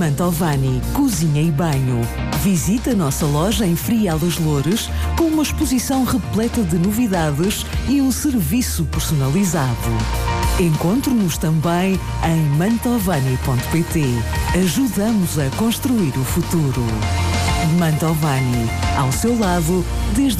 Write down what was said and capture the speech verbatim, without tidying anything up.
Mantovani Cozinha e Banho. Visite a nossa loja em Frial dos Loures com uma exposição repleta de novidades e um serviço personalizado. Encontre-nos também em mantovani ponto pt. Ajudamos a construir o futuro. Mantovani, ao seu lado desde